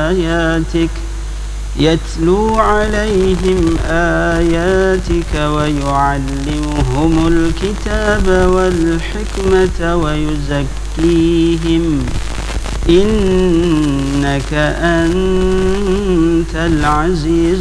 يتلو عليهم آياتك ويعلمهم الكتاب والحكمة ويزكيهم إنك أنت العزيز